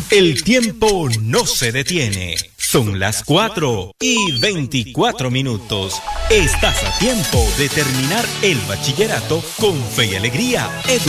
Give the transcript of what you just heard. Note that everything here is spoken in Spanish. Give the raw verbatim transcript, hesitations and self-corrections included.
El tiempo no se detiene. Son las cuatro y veinticuatro minutos. Estás a tiempo de terminar el bachillerato con fe y alegría. Edu